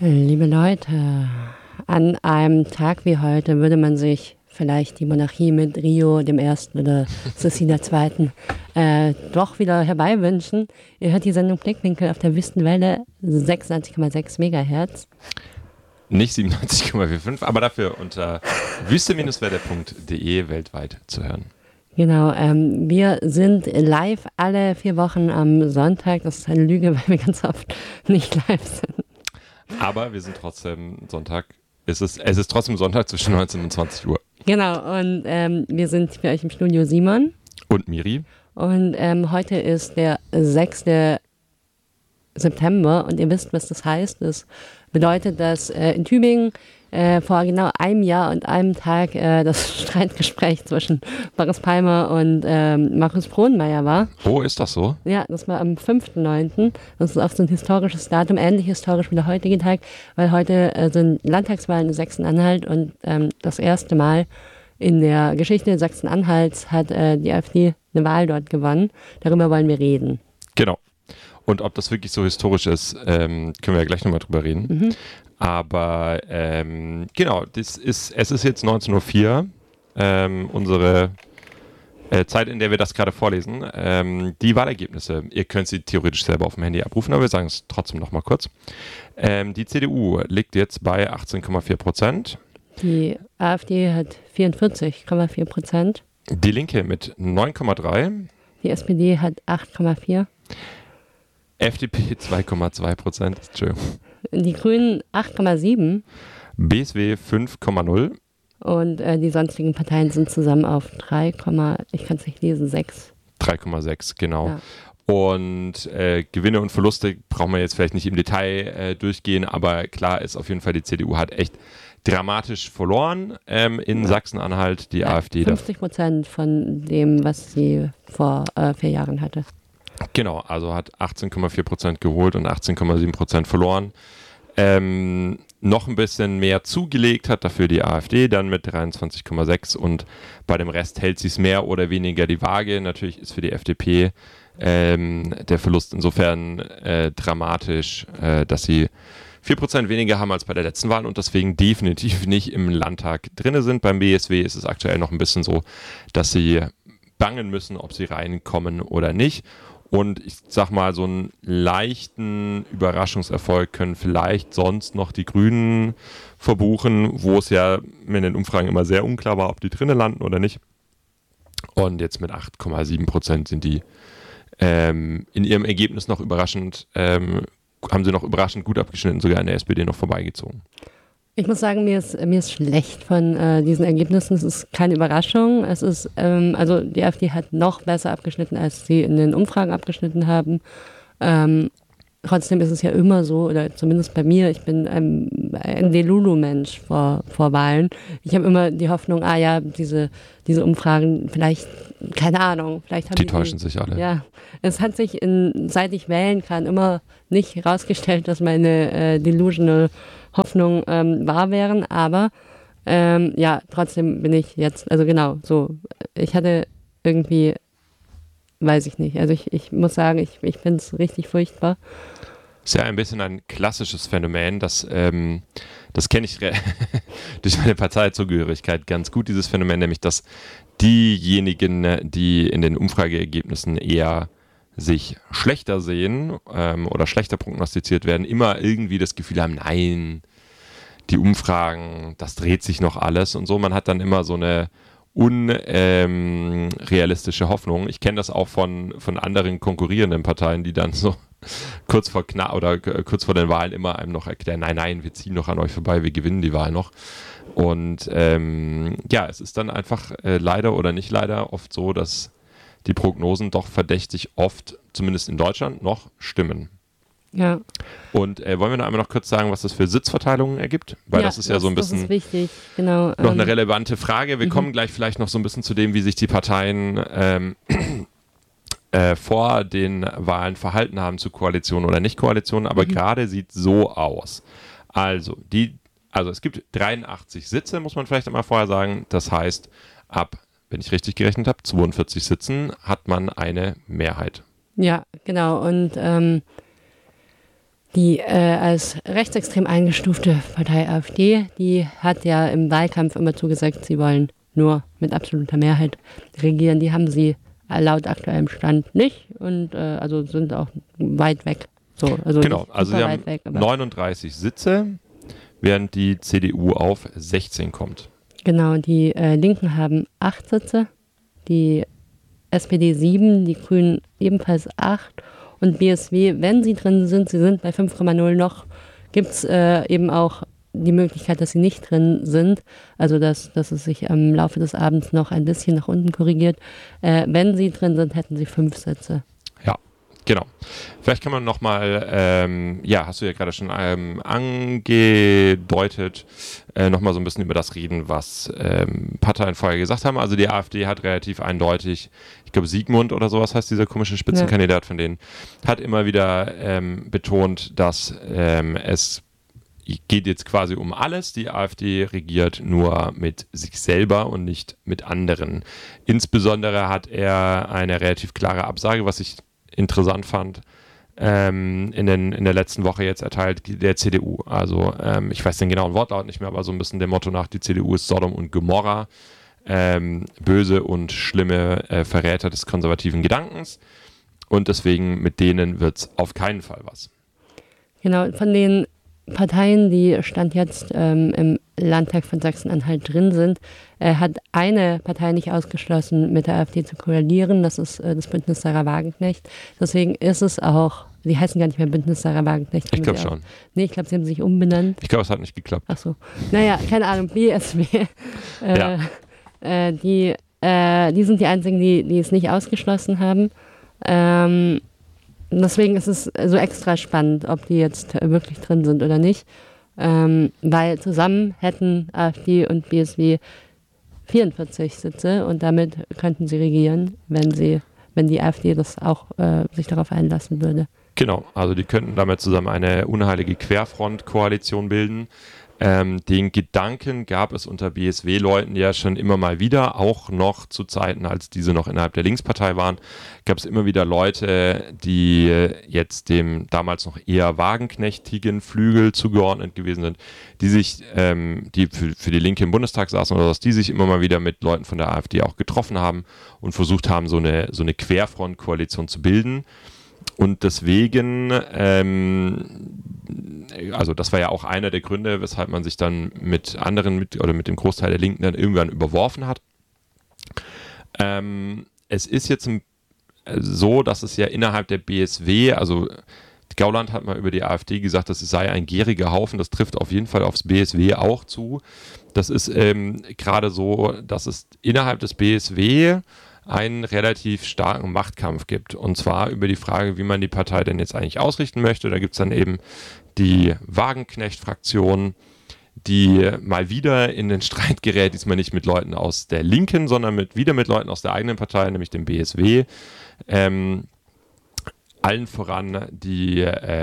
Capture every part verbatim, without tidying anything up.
Liebe Leute, an einem Tag wie heute würde man sich vielleicht die Monarchie mit Rio dem Ersten oder Sissi der Zweiten äh, doch wieder herbeiwünschen. Ihr hört die Sendung Blickwinkel auf der Wüstenwelle sechsundneunzig Komma sechs Megahertz. Nicht siebenundneunzig Komma fünfundvierzig, aber dafür unter wüste Bindestrich welle punkt de weltweit zu hören. Genau, ähm, wir sind live alle vier Wochen am Sonntag. Das ist eine Lüge, weil wir ganz oft nicht live sind. Aber wir sind trotzdem Sonntag. Es ist, es ist trotzdem Sonntag zwischen neunzehn und zwanzig Uhr. Genau, und ähm, wir sind für euch im Studio Simon. Und Miri. Und ähm, heute ist der sechster September und ihr wisst, was das heißt. Das bedeutet, dass äh, in Tübingen äh, vor genau einem Jahr und einem Tag äh, das Streitgespräch zwischen Boris Palmer und ähm, Markus Frohnmayer war. Oh, ist das so? Ja, das war am fünften neunten Das ist auch so ein historisches Datum, ähnlich historisch wie der heutige Tag, weil heute äh, sind Landtagswahlen in Sachsen-Anhalt und ähm, das erste Mal in der Geschichte Sachsen-Anhalts hat äh, die AfD eine Wahl dort gewonnen. Darüber wollen wir reden. Genau. Und ob das wirklich so historisch ist, ähm, können wir ja gleich nochmal drüber reden. Mhm. Aber ähm, genau, das ist, es ist jetzt neunzehn Uhr vier, ähm, unsere äh, Zeit, in der wir das gerade vorlesen. Ähm, die Wahlergebnisse, ihr könnt sie theoretisch selber auf dem Handy abrufen, aber wir sagen es trotzdem nochmal kurz. Ähm, die C D U liegt jetzt bei achtzehn Komma vier Prozent. Die AfD hat vierundvierzig Komma vier Prozent. Die Linke mit neun Komma drei. Die S P D hat acht Komma vier. F D P zwei Komma zwei Prozent. Entschuldigung. Die Grünen acht Komma sieben. B S W fünf Komma null. Und äh, die sonstigen Parteien sind zusammen auf drei, ich kann es nicht lesen, sechs. drei Komma sechs, genau. Ja. Und äh, Gewinne und Verluste brauchen wir jetzt vielleicht nicht im Detail äh, durchgehen, aber klar ist auf jeden Fall, die C D U hat echt dramatisch verloren ähm, in ja. Sachsen-Anhalt, die ja, AfD. fünfzig Prozent von dem, was sie vor äh, vier Jahren hatte. Genau, also hat achtzehn Komma vier Prozent geholt und achtzehn Komma sieben Prozent verloren. Ähm, noch ein bisschen mehr zugelegt hat dafür die AfD, dann mit dreiundzwanzig Komma sechs und bei dem Rest hält sie es mehr oder weniger die Waage. Natürlich ist für die F D P ähm, der Verlust insofern äh, dramatisch, äh, dass sie vier Prozent weniger haben als bei der letzten Wahl und deswegen definitiv nicht im Landtag drin sind. Beim B S W ist es aktuell noch ein bisschen so, dass sie bangen müssen, ob sie reinkommen oder nicht. Und ich sag mal, so einen leichten Überraschungserfolg können vielleicht sonst noch die Grünen verbuchen, wo es ja in den Umfragen immer sehr unklar war, ob die drinnen landen oder nicht. Und jetzt mit acht Komma sieben Prozent sind die ähm, in ihrem Ergebnis noch überraschend, ähm, haben sie noch überraschend gut abgeschnitten, sogar an der S P D noch vorbeigezogen. Ich muss sagen, mir ist, mir ist schlecht von äh, diesen Ergebnissen. Es ist keine Überraschung. Es ist, ähm, also die AfD hat noch besser abgeschnitten, als sie in den Umfragen abgeschnitten haben. Ähm, trotzdem ist es ja immer so, oder zumindest bei mir, ich bin ähm, ein Delulu-Mensch vor, vor Wahlen. Ich habe immer die Hoffnung, ah ja, diese, diese Umfragen, vielleicht, keine Ahnung, vielleicht haben die... Die täuschen sich alle. Ja, es hat sich, in, seit ich wählen kann, immer nicht herausgestellt, dass meine äh, delusional Hoffnung ähm, wahr wären, aber ähm, ja, trotzdem bin ich jetzt, also genau, so, ich hatte irgendwie, weiß ich nicht, also ich, ich muss sagen, ich, ich finde es richtig furchtbar. Ist ja ein bisschen ein klassisches Phänomen, das, ähm, das kenne ich re- durch meine Parteizugehörigkeit ganz gut, dieses Phänomen, nämlich dass diejenigen, die in den Umfrageergebnissen eher sich schlechter sehen ähm, oder schlechter prognostiziert werden, immer irgendwie das Gefühl haben, nein, die Umfragen, das dreht sich noch alles und so. Man hat dann immer so eine unrealistische ähm, Hoffnung. Ich kenne das auch von, von anderen konkurrierenden Parteien, die dann so kurz vor Kna- oder k- kurz vor den Wahlen immer einem noch erklären, nein, nein, wir ziehen noch an euch vorbei, wir gewinnen die Wahl noch. Und ähm, ja, es ist dann einfach äh, leider oder nicht leider oft so, dass die Prognosen doch verdächtig oft, zumindest in Deutschland, noch stimmen. Ja. Und äh, wollen wir noch einmal noch kurz sagen, was das für Sitzverteilungen ergibt? Weil ja, das ist ja das, so ein bisschen das ist wichtig. Genau, noch ähm, eine relevante Frage. Wir mhm. kommen gleich vielleicht noch so ein bisschen zu dem, wie sich die Parteien ähm, äh, vor den Wahlen verhalten haben zu Koalition oder Nicht-Koalition. Aber mhm. gerade sieht so aus. Also, die, also es gibt dreiundachtzig Sitze, muss man vielleicht einmal vorher sagen. Das heißt, ab wenn ich richtig gerechnet habe, zweiundvierzig Sitzen, hat man eine Mehrheit. Ja, genau. Und ähm, Die äh, als rechtsextrem eingestufte Partei AfD, die hat ja im Wahlkampf immer zugesagt, sie wollen nur mit absoluter Mehrheit regieren. Die haben sie laut aktuellem Stand nicht und äh, also sind auch weit weg. So, also genau, also sie haben weg, neununddreißig Sitze, während die C D U auf sechzehn kommt. Genau, die äh, Linken haben acht Sitze, die S P D sieben, die Grünen ebenfalls acht und B S W, wenn sie drin sind, sie sind bei fünf Komma null noch, gibt es äh, eben auch die Möglichkeit, dass sie nicht drin sind, also dass, dass es sich am Laufe des Abends noch ein bisschen nach unten korrigiert. Äh, wenn sie drin sind, hätten sie fünf Sitze. Ja, genau. Vielleicht kann man nochmal, ähm, ja, hast du ja gerade schon ähm, angedeutet, äh, nochmal so ein bisschen über das reden, was ähm, Parteien vorher gesagt haben. Also die AfD hat relativ eindeutig, ich glaube Sigmund oder sowas heißt dieser komische Spitzenkandidat ja. von denen, hat immer wieder ähm, betont, dass ähm, es geht jetzt quasi um alles. Die AfD regiert nur mit sich selber und nicht mit anderen. Insbesondere hat er eine relativ klare Absage, was ich interessant fand, ähm, in, den, in der letzten Woche jetzt erteilt, der C D U. Also ähm, ich weiß den genauen Wortlaut nicht mehr, aber so ein bisschen dem Motto nach, die C D U ist Sodom und Gomorra, ähm, böse und schlimme äh, Verräter des konservativen Gedankens und deswegen mit denen wird es auf keinen Fall was. Genau, von den Parteien, die Stand jetzt ähm, im Landtag von Sachsen-Anhalt drin sind, äh, hat eine Partei nicht ausgeschlossen, mit der AfD zu koalieren. Das ist äh, das Bündnis Sarah Wagenknecht. Deswegen ist es auch, die heißen gar nicht mehr Bündnis Sarah Wagenknecht. Ich glaube schon. Nee, ich glaube, sie haben sich umbenannt. Ich glaube, es hat nicht geklappt. Ach so. Naja, keine Ahnung, B S W. äh, ja. äh, die, äh, die sind die einzigen, die, die es nicht ausgeschlossen haben. Ähm, Deswegen ist es so extra spannend, ob die jetzt wirklich drin sind oder nicht, ähm, weil zusammen hätten AfD und B S W vierundvierzig Sitze und damit könnten sie regieren, wenn sie, wenn die AfD das auch äh, sich darauf einlassen würde. Genau, also die könnten damit zusammen eine unheilige Querfront-Koalition bilden. Ähm, den Gedanken gab es unter B S W-Leuten ja schon immer mal wieder, auch noch zu Zeiten, als diese noch innerhalb der Linkspartei waren, gab es immer wieder Leute, die jetzt dem damals noch eher wagenknechtigen Flügel zugeordnet gewesen sind, die sich, ähm, die für, für die Linke im Bundestag saßen oder was, die sich immer mal wieder mit Leuten von der AfD auch getroffen haben und versucht haben, so eine, so eine Querfront-Koalition zu bilden. Und deswegen, ähm, also das war ja auch einer der Gründe, weshalb man sich dann mit anderen mit, oder mit dem Großteil der Linken dann irgendwann überworfen hat. Ähm, es ist jetzt ein, so, dass es ja innerhalb der B S W, also Gauland hat mal über die AfD gesagt, dass es sei ein gieriger Haufen. Das trifft auf jeden Fall aufs B S W auch zu. Das ist ähm, gerade so, dass es innerhalb des B S W einen relativ starken Machtkampf gibt. Und zwar über die Frage, wie man die Partei denn jetzt eigentlich ausrichten möchte. Da gibt es dann eben die Wagenknecht-Fraktion, die mal wieder in den Streit gerät, diesmal nicht mit Leuten aus der Linken, sondern mit, wieder mit Leuten aus der eigenen Partei, nämlich dem B S W. Ähm, allen voran die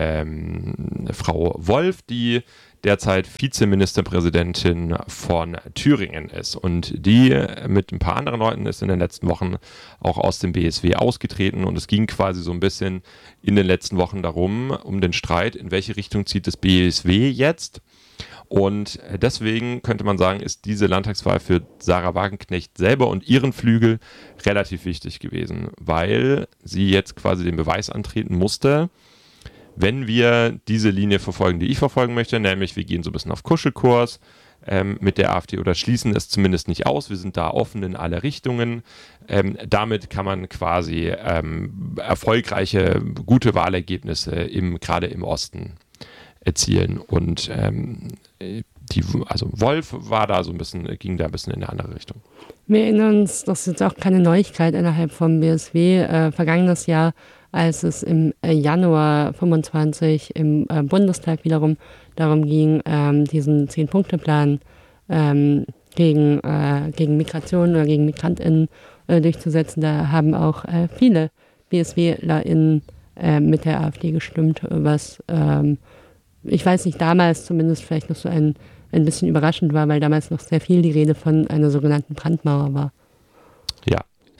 ähm, Frau Wolf, die derzeit Vizeministerpräsidentin von Thüringen ist. Und die mit ein paar anderen Leuten ist in den letzten Wochen auch aus dem B S W ausgetreten. Und es ging quasi so ein bisschen in den letzten Wochen darum, um den Streit, in welche Richtung zieht das B S W jetzt. Und deswegen könnte man sagen, ist diese Landtagswahl für Sarah Wagenknecht selber und ihren Flügel relativ wichtig gewesen, weil sie jetzt quasi den Beweis antreten musste, wenn wir diese Linie verfolgen, die ich verfolgen möchte, nämlich wir gehen so ein bisschen auf Kuschelkurs ähm, mit der AfD oder schließen es zumindest nicht aus, wir sind da offen in alle Richtungen, ähm, damit kann man quasi ähm, erfolgreiche, gute Wahlergebnisse im, gerade im Osten erzielen und ähm, die, also Wolf war da so ein bisschen, ging da ein bisschen in eine andere Richtung. Wir erinnern uns, das ist jetzt auch keine Neuigkeit innerhalb vom B S W, äh, vergangenes Jahr, als es im Januar fünfundzwanzig im äh, Bundestag wiederum darum ging, ähm, diesen Zehn-Punkte-Plan ähm, gegen, äh, gegen Migration oder gegen MigrantInnen äh, durchzusetzen. Da haben auch äh, viele BSWlerInnen äh, mit der AfD gestimmt, was ähm, ich weiß nicht, damals zumindest vielleicht noch so ein, ein bisschen überraschend war, weil damals noch sehr viel die Rede von einer sogenannten Brandmauer war. Ja,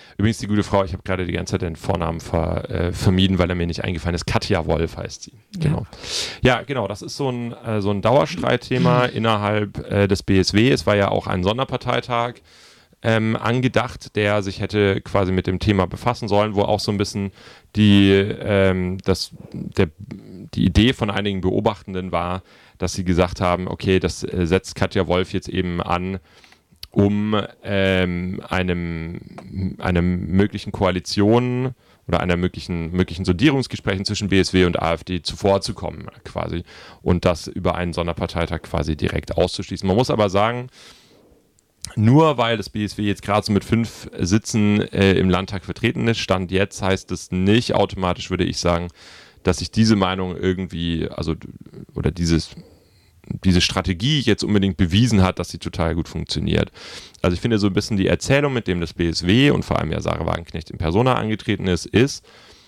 Übrigens die gute Frau, ich habe gerade die ganze Zeit den Vornamen ver, äh, vermieden, weil er mir nicht eingefallen ist. Katja Wolf heißt sie. Genau. Ja, ja genau, das ist so ein, äh, so ein Dauerstreitthema innerhalb äh, des B S W. Es war ja auch ein Sonderparteitag ähm, angedacht, der sich hätte quasi mit dem Thema befassen sollen, wo auch so ein bisschen die, ähm, das, der, die Idee von einigen Beobachtenden war, dass sie gesagt haben, okay, das äh, setzt Katja Wolf jetzt eben an, um ähm, einem, einem möglichen Koalition oder einer möglichen, möglichen Sondierungsgesprächen zwischen B S W und AfD zuvorzukommen quasi und das über einen Sonderparteitag quasi direkt auszuschließen. Man muss aber sagen, nur weil das B S W jetzt gerade so mit fünf Sitzen äh, im Landtag vertreten ist, Stand jetzt, heißt es nicht automatisch, würde ich sagen, dass sich diese Meinung irgendwie, also oder dieses diese Strategie jetzt unbedingt bewiesen hat, dass sie total gut funktioniert. Also ich finde so ein bisschen die Erzählung, mit dem das B S W und vor allem ja Sarah Wagenknecht in Persona angetreten ist, ist,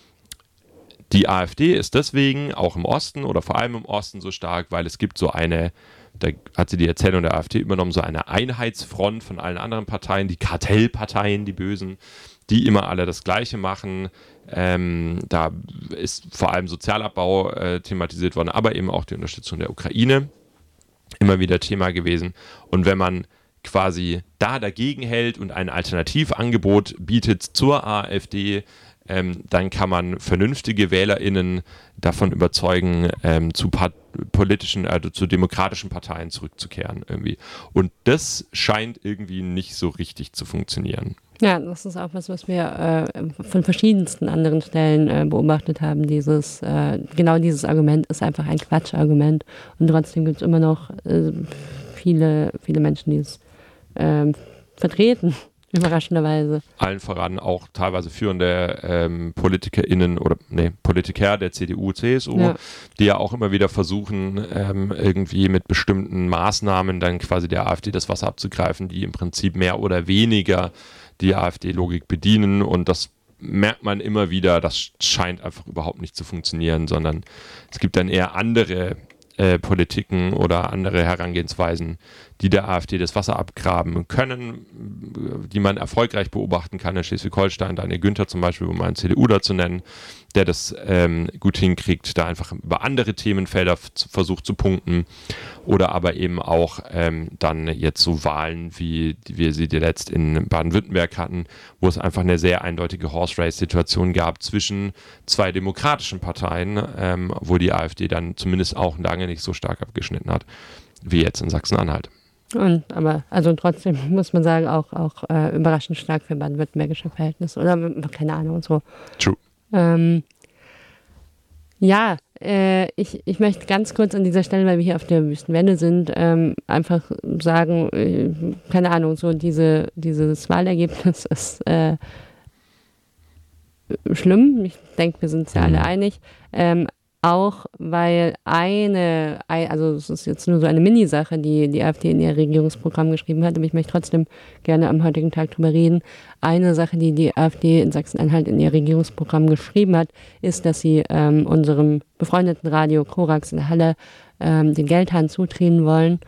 die AfD ist deswegen auch im Osten oder vor allem im Osten so stark, weil es gibt so eine, da hat sie die Erzählung der AfD übernommen, so eine Einheitsfront von allen anderen Parteien, die Kartellparteien, die Bösen, die immer alle das Gleiche machen. Ähm, da ist vor allem Sozialabbau äh, thematisiert worden, aber eben auch die Unterstützung der Ukraine immer wieder Thema gewesen. Und wenn man quasi da dagegen hält und ein Alternativangebot bietet zur AfD, ähm, dann kann man vernünftige WählerInnen davon überzeugen, ähm, zu part- politischen, also zu demokratischen Parteien zurückzukehren irgendwie. Und das scheint irgendwie nicht so richtig zu funktionieren. Ja, das ist auch was, was wir äh, von verschiedensten anderen Stellen äh, beobachtet haben. Dieses, äh, genau dieses Argument ist einfach ein Quatschargument. Und trotzdem gibt es immer noch äh, viele, viele Menschen, die es äh, vertreten, überraschenderweise. Allen voran auch teilweise führende ähm, PolitikerInnen oder nee, Politiker der C D U, C S U, ja. die ja auch immer wieder versuchen, ähm, irgendwie mit bestimmten Maßnahmen dann quasi der AfD das Wasser abzugreifen, die im Prinzip mehr oder weniger die AfD-Logik bedienen, und das merkt man immer wieder, das scheint einfach überhaupt nicht zu funktionieren, sondern es gibt dann eher andere äh, Politiken oder andere Herangehensweisen, die der AfD das Wasser abgraben können, die man erfolgreich beobachten kann. In Schleswig-Holstein, Daniel Günther zum Beispiel, um einen C D U da zu nennen, der das ähm, gut hinkriegt, da einfach über andere Themenfelder f- versucht zu punkten. Oder aber eben auch ähm, dann jetzt so Wahlen, wie die wir sie letzt in Baden-Württemberg hatten, wo es einfach eine sehr eindeutige Horse-Race-Situation gab zwischen zwei demokratischen Parteien, ähm, wo die AfD dann zumindest auch lange nicht so stark abgeschnitten hat, wie jetzt in Sachsen-Anhalt. Und aber, also trotzdem muss man sagen, auch, auch äh, überraschend stark für baden-württembergische Verhältnisse. Oder keine Ahnung und so. True. Ähm, ja, äh, ich, ich möchte ganz kurz an dieser Stelle, weil wir hier auf der Wüstenwende sind, ähm, einfach sagen, äh, keine Ahnung, so diese, dieses Wahlergebnis ist äh, schlimm. Ich denke, wir sind uns ja alle einig. Ähm, Auch weil eine, also es ist jetzt nur so eine Mini-Sache, die die AfD in ihr Regierungsprogramm geschrieben hat, aber ich möchte trotzdem gerne am heutigen Tag drüber reden. Eine Sache, die die AfD in Sachsen-Anhalt in ihr Regierungsprogramm geschrieben hat, ist, dass sie ähm, unserem befreundeten Radio Korax in der Halle ähm, den Geldhahn zudrehen wollen.